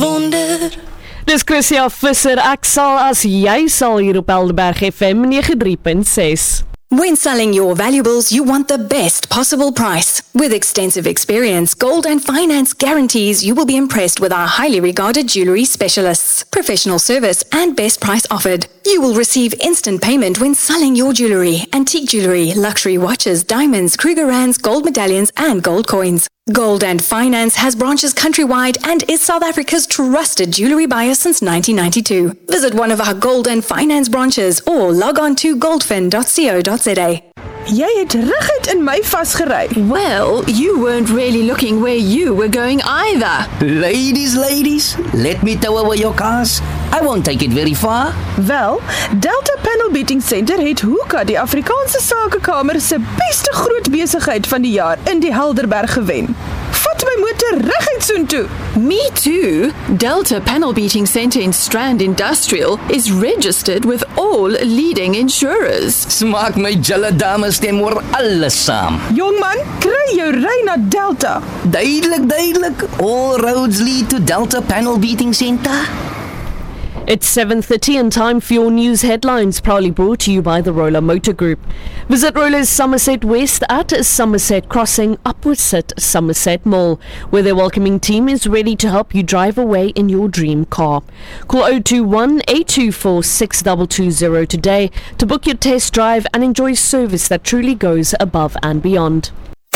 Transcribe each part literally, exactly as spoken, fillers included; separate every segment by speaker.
Speaker 1: wonder.
Speaker 2: Dis Chrisia Visser, ek sal as jy sal hier op Helderberg F M ninety-three point six.
Speaker 3: When selling your valuables, you want the best possible price. With extensive experience, Gold and Finance guarantees you will be impressed with our highly regarded jewellery specialists. Professional service and best price offered. You will receive instant payment when selling your jewellery, antique jewellery, luxury watches, diamonds, Krugerrands, gold medallions and gold coins. Gold and Finance has branches countrywide and is South Africa's trusted jewellery buyer since nineteen ninety-two. Visit one of our Gold and Finance branches or log on to goldfin dot co dot za.
Speaker 4: Jy het reguit in my vasgery.
Speaker 5: Well, you weren't really looking where you were going either.
Speaker 6: Ladies, ladies, let me tow away your cars. I won't take it very far.
Speaker 4: Wel, Delta Panel Beating Center het Hoeka die Afrikaanse Sakekamer se beste groot besigheid van die jaar in die Helderberg gewen. Vat my motor reguit soontoe.
Speaker 5: Me too. Delta Panel Beating Center in Strand Industrial is registered with all leading insurers.
Speaker 6: Smaak my julle dames stem oor alles saam.
Speaker 4: Jongman, kry jou ry na Delta.
Speaker 6: Duidelik, duidelik. All roads lead to Delta Panel Beating Center.
Speaker 2: It's seven thirty and time for your news headlines, proudly brought to you by the Roller Motor Group. Visit Roller's Somerset West at Somerset Crossing, opposite Somerset Mall, where their welcoming team is ready to help you drive away in your dream car. Call oh two one, eight two four, six two two zero today to book your test drive and enjoy service that truly goes above and beyond.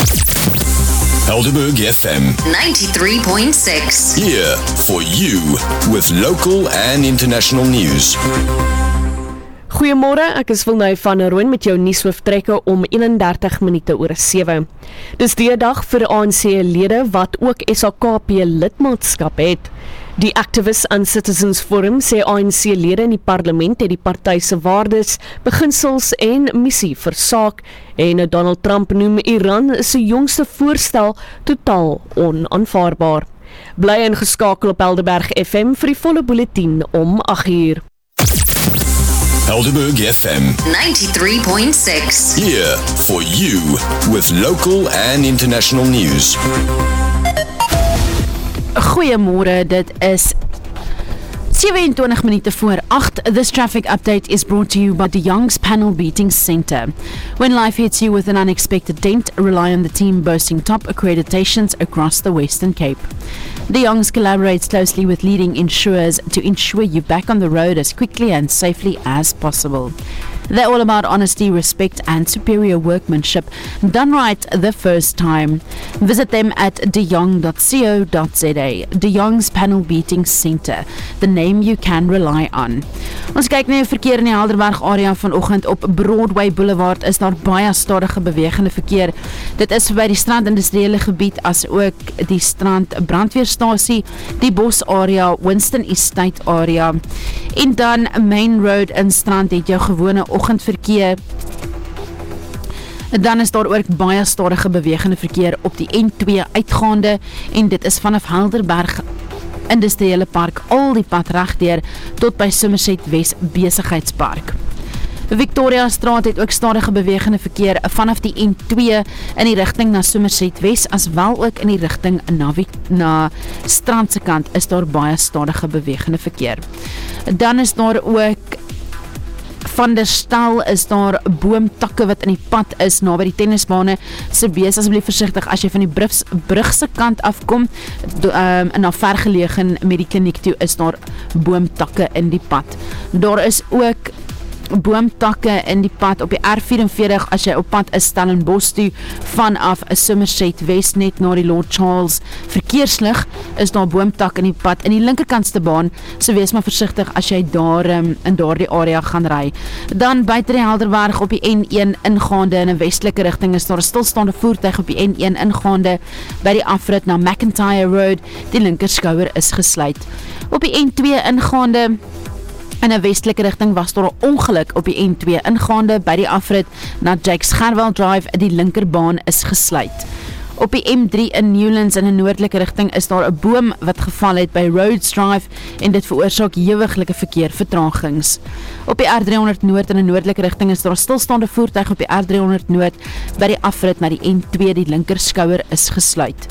Speaker 7: Helderberg F M
Speaker 1: ninety-three point six.
Speaker 7: Here for you with local and international news.
Speaker 2: Goeiemôre, ek is Wilnou van Rooyen met jou nuushooftrekke om eenendertig minute oor sewe. Dis die dag vir A N C-lede wat ook S H K P lidmaatskap het. Die Activists and Citizens Forum sê A N C-lede in die parlement het die party se waardes, beginsels en missie versaak en Donald Trump noem Iran se jongste voorstel totaal onaanvaarbaar. Bly ingeskakel op Helderberg F M vir die volle bulletin om agt uur.
Speaker 7: Helderberg F M
Speaker 1: ninety-three point six.
Speaker 7: Here for you with local and international news.
Speaker 8: Goeiemôre, dit is sewe-en-twintig minute voor agt. This traffic update is brought to you by De Young's Panel Beating Center. When life hits you with an unexpected dent, rely on the team boasting top accreditations across the Western Cape. De Young's collaborates closely with leading insurers to ensure you're back on the road as quickly and safely as possible. They're all about honesty, respect and superior workmanship done right the first time. Visit them at de jong dot co dot za. De Young's Panel Beating Center, the name you can rely on. Ons kyk na die verkeer in die Helderberg area vanoggend. Op Broadway Boulevard is daar baie stadige bewegende verkeer. Dit is by die Strand Industriële Gebied as ook die Strand Brandweerstasie, die Bos area, Winston Estate area. En dan Main Road in Strand het jou gewone oggendverkeer. Dan is daar ook baie stadige bewegende verkeer op die N twee uitgaande en dit is vanaf Helderberg Industriële Park al die pad regdeur tot by Somerset West Besigheidspark. Victoria Straat het ook stadige bewegende verkeer vanaf die N twee in die rigting na Somerset West, as wel ook in die rigting na, na Strandse kant is daar baie stadige bewegende verkeer. Dan is daar ook van der Stel is daar boomtakke wat in die pad is na by die tennisbane. So wees asseblief versigtig as jy van die Brugse, Brugse kant afkom. Do, um, na vergelegen met die kliniek toe is daar boomtakke in die pad. Daar is ook boomtakke in die pad op die R vyf-en-veertig as jy op pad is Stellenbosch toe vanaf Somerset West net na die Lord Charles verkeerslig is daar boomtak in die pad in die linkerkantste baan, so wees maar versigtig as jy daar um, in daardie area gaan ry. Dan buite die Helderberg op die N een ingaande in 'n westelike rigting is daar 'n stilstaande voertuig op die N een ingaande by die afrit na McIntyre Road, die linkerskouer is gesluit. Op die N twee ingaande in 'n westelike rigting was daar 'n ongeluk op die N twee ingaande by die afrit na Jakes Gerwel Drive, die linkerbaan is gesluit. Op die M drie in Newlands in 'n noordelike rigting is daar 'n boom wat geval het by Rhodes Drive en dit veroorsaak hewiglike verkeer vertragings. Op die R driehonderd Noord in 'n noordelike rigting is daar 'n stilstaande voertuig op die R driehonderd Noord by die afrit na die N twee, die linkerskouer is gesluit.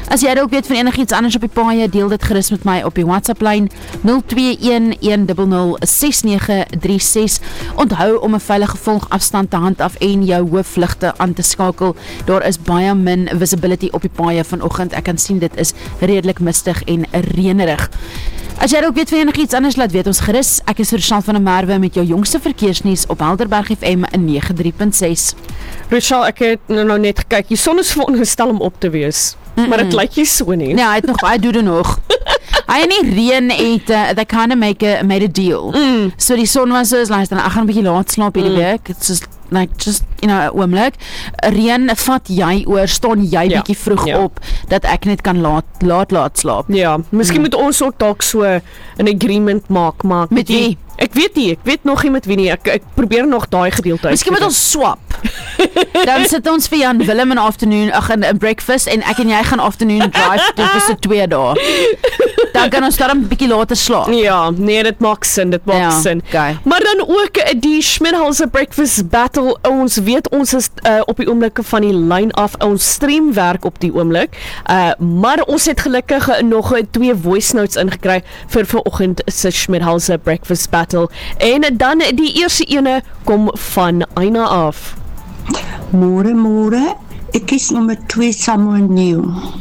Speaker 8: As jy ook weet van enigiets anders op die paaie, deel dit gerus met my op die WhatsApp-lyn nul twee een een nul nul ses nege drie ses. Onthou om 'n veilige volgafstand te handhaaf en jou hoofligte aan te skakel. Daar is baie min visibility op die paaie vanoggend. Ek kan sien dit is redelik mistig en reënerig. As jy ook weet van enigiets anders, laat weet ons gerus. Ek is Rochelle van der Merwe met jou jongste verkeersnuus op Helderberg F M nege drie punt ses.
Speaker 2: Rochelle, ek het nou, nou net gekyk. Die son is veronderstel om op te wees. Mm -mm. Maar dit lyk nie so nie.
Speaker 8: Nee, hy het nog, hy doen dit nog. Hy en die reën het, uh, they kind of make a, made a deal. Mm. So die son was so, is luister, ek gaan 'n bietjie laat slaap hierdie mm. week. It's just, like, just, you know, 'n oomblik. Reën vat jy oor, staan jy ja. bietjie vroeg ja. op, dat ek net kan laat, laat, laat slaap.
Speaker 2: Ja, miskien mm. moet ons ook dalk so 'n agreement maak, maak.
Speaker 8: Met wie?
Speaker 2: Ek weet nie, ek weet nog nie met wie nie. Ek, ek probeer nog daai gedeelte uit.
Speaker 8: Miskien moet ons swap. Dan sit ons vir Jan Willem in afternoon, ag in 'n breakfast en ek en jy gaan afternoon drive dus vir se twee dae. Dan kan ons dan 'n bietjie later slaap.
Speaker 2: Ja, nee, dit maak sin, dit maak
Speaker 8: ja,
Speaker 2: sin.
Speaker 8: Okay.
Speaker 2: Maar dan ook die Schmidhauser Breakfast Battle. Ons weet ons is uh, op die oomblik van die lyn af. Ons stream werk op die oomblik. Uh, maar ons het gelukkig nog twee voice notes ingekry vir vanoggend se Schmidhauser Breakfast Battle. En dan die eerste ene kom van Aina af.
Speaker 9: Môre, môre. Ek kies nommer twee, Someone New.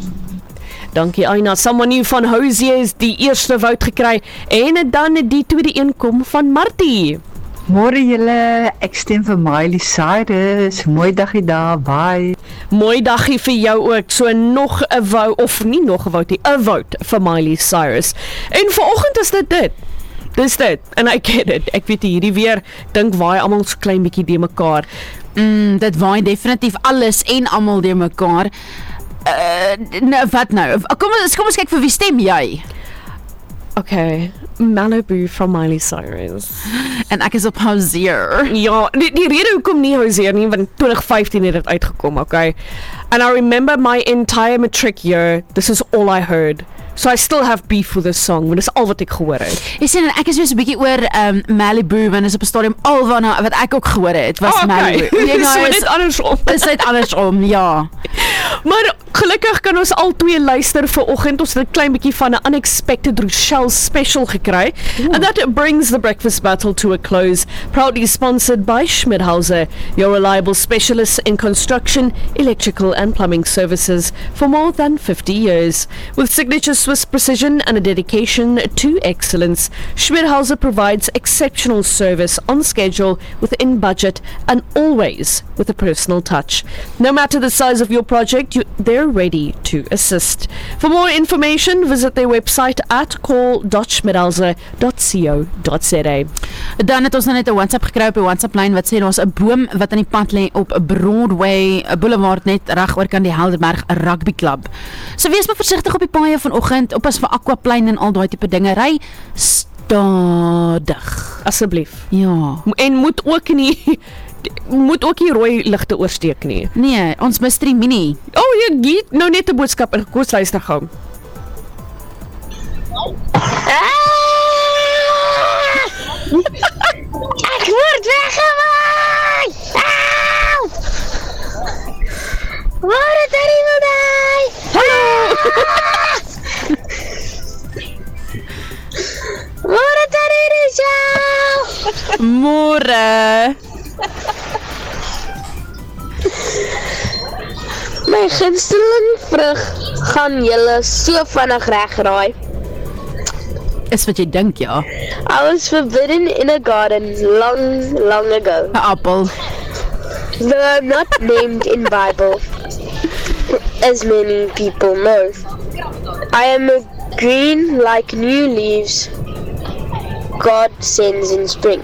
Speaker 2: Dankie Aina. Someone New van Hosier is die eerste woud gekry. En dan die tweede een kom van Martie.
Speaker 10: Môre julle, ek stem vir Miley Cyrus. Mooi dagie daar, bye.
Speaker 2: Mooi dagie vir jou ook. So nog 'n wou of nie nog 'n woud nie, 'n woud vir Miley Cyrus. En vanoggend is dit dit. Dis dit, en I get it, ek weet hierdie weer, dink waai almal so klein bietjie die mekaar.
Speaker 8: Mm, dit waai definitief alles en almal die mekaar. Uh, nou, wat nou? Kom ons, kom ons kyk vir wie stem jy?
Speaker 2: Okay, Malibu van Miley Cyrus.
Speaker 8: En ek is op Hosier.
Speaker 2: Ja, die, die rede hoekom nie Hosier nie, want twenty fifteen het dit uitgekom, okay? And I remember my entire matric year, this is all I heard. So I still have beef with this song, want dis al wat ek gehoor het.
Speaker 8: Jy sien, ek is weer so 'n bietjie oor um, Malibu, want is op 'n stadium al waarna wat ek ook gehoor het, was oh, okay. Malibu.
Speaker 2: Jy nou, so is dit andersom.
Speaker 8: Dis net andersom, ja.
Speaker 2: Maar gelukkig kan ons al twee luister vir oggend. Ons het 'n klein bietjie van 'n unexpected Rochelle special gekry. Ooh. And that brings the breakfast battle to a close. Proudly sponsored by Schmidhauser, your reliable specialists in construction, electrical and plumbing services for more than fifty years. With signature Swiss precision and a dedication to excellence, Schmidhauser provides exceptional service on schedule, within budget, and always with a personal touch. No matter the size of your project, you, they're ready to assist. For more information, visit their website at call dot schmidhauser dot co dot za.
Speaker 8: Dan het ons nou net 'n WhatsApp gekry op die WhatsApp-lyn wat sê daar's 'n boom wat aan die pad lê op Broadway, 'n boulevard net reg oor kan die Helderberg 'n rugbyklub. So wees maar versigtig op die paaie vanoggend, oppas vir Aquaplein en al daai tipe dinge. Ry stadig
Speaker 2: asseblief.
Speaker 8: Ja.
Speaker 2: En moet ook nie moet ook nie rooi ligte oorsteek nie.
Speaker 8: Nee, ons mystery mini.
Speaker 2: Oh, jy gee nou net 'n boodskap in gekos luister gou.
Speaker 11: Ek word weggewaai! Au! Waar het hy nou daai?
Speaker 2: Hallo!
Speaker 11: Waar het hy nou jou?
Speaker 2: Môre.
Speaker 11: My gunsteling vrug gaan julle so vinnig regraai.
Speaker 8: Is wat jy dink, ja.
Speaker 11: I was forbidden in a garden long, long ago.
Speaker 8: 'n Appel.
Speaker 11: Though I'm not named in Bible, as many people know. I am a green like new leaves God sends in spring.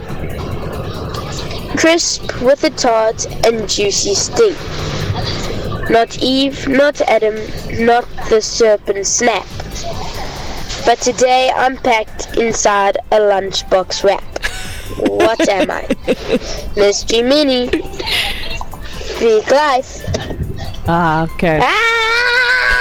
Speaker 11: Crisp with a tart and juicy sting. Not Eve, not Adam, not the serpent snap. But today I'm packed inside a lunchbox wrap. What am I? Mystery Mini. Big life.
Speaker 2: Ah, okay.
Speaker 11: Ah!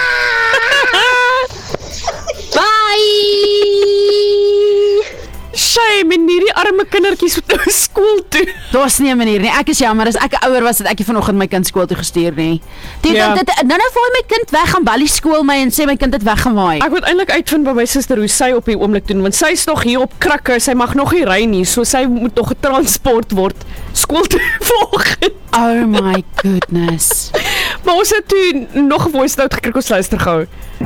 Speaker 11: Bye!
Speaker 2: shame en hierdie arme kindertjies moet nou skool toe.
Speaker 8: Daar's nie 'n manier nie. Ek is jammer, as ek 'n ouer was, het ek nie vanoggend my kind skool toe gestuur nie. Dit
Speaker 2: Ja.
Speaker 8: dit nou nou vaai my kind weg gaan ballie skool my en sê my kind het weggemaai.
Speaker 2: Ek moet eintlik uitvind by my suster hoe sy op die oomblik doen, want sy is nog hier op krakke, sy mag nog nie ry nie, so sy moet nog getransport word skool toe volgend.
Speaker 8: Oh my goodness.
Speaker 2: Maar ons het toe nog 'n voice note gekry, ons luister gou.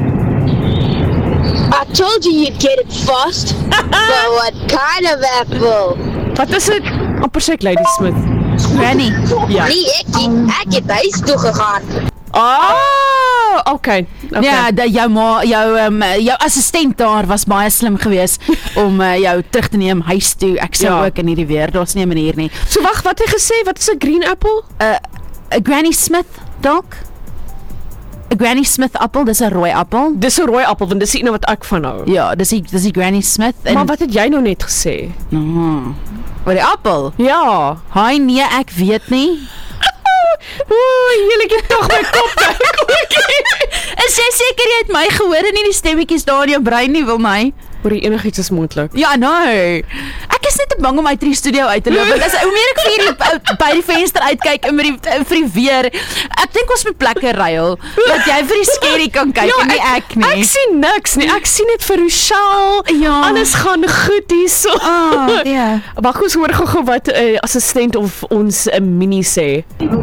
Speaker 11: I told you you'd get it fast. But what kind of apple?
Speaker 2: Wat is dit? Amper sê ek Lady Smith.
Speaker 8: Granny.
Speaker 2: Ja.
Speaker 11: Nee, ek het, ek het huis toe gegaan.
Speaker 2: Oh, okay. okay.
Speaker 8: Ja, dat jou ma, jou um, jou assistent daar was baie slim geweest om uh, jou terug te neem huis toe. Ek sou
Speaker 2: Ja.
Speaker 8: ook in hierdie weer, daar's nie 'n manier nie.
Speaker 2: So wag, wat het hy gesê? Wat is 'n green apple?
Speaker 8: Uh, 'n Granny Smith dalk? 'n Granny Smith appel, dis 'n rooi appel.
Speaker 2: Dis 'n rooi appel, want dis die een wat ek van hou.
Speaker 8: Ja, dis die dis die Granny Smith. En,
Speaker 2: Maar wat het jy nou net gesê?
Speaker 8: Oh, oor die appel?
Speaker 2: Ja.
Speaker 8: Haai nee, ek weet nie.
Speaker 2: Oeh, julle het tog my kop weg.
Speaker 8: Is jy seker jy het my gehoor en nie die stemmetjies daar in jou brein nie, wil my?
Speaker 2: Oor die enigiets is moontlik.
Speaker 8: Ja, nou. Ek is net te bang om uit die studio uit te loop. Want as hoe meer ek vir hierdie by die venster uitkyk en met die vir die weer, ek dink ons moet plekke ruil dat jy vir die skerry kan kyk
Speaker 2: Ja,
Speaker 8: en nie ek, ek nie.
Speaker 2: Ek sien niks nie. Ek sien net vir Rochelle.
Speaker 8: Ja.
Speaker 2: Alles gaan goed hierso.
Speaker 8: Ah, ja.
Speaker 2: Wag, ons hoor gou wat 'n uh, assistent of ons 'n uh, mini sê.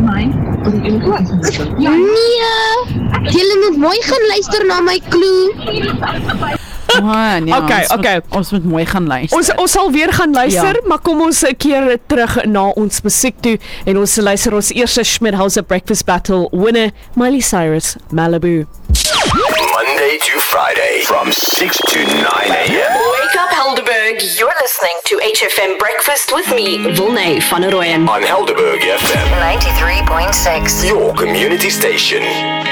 Speaker 11: Nee, julle moet mooi gaan luister na my clue.
Speaker 8: Oh, nee,
Speaker 2: Okay,
Speaker 8: ons
Speaker 2: okay.
Speaker 8: Moet, ons moet mooi gaan luister.
Speaker 2: Ons ons sal weer gaan luister,
Speaker 8: Ja.
Speaker 2: maar kom ons 'n keer terug na ons musiek toe en ons luister ons eerste Schmidhauser Breakfast Battle winner, Miley Cyrus, Malibu.
Speaker 7: Monday to Friday from six to nine a.m.
Speaker 1: Wake up, Helderberg. You're listening to H F M Breakfast with me, Wilne van der Rooyen.
Speaker 7: On Helderberg F M,
Speaker 1: ninety-three point six.
Speaker 7: your community station.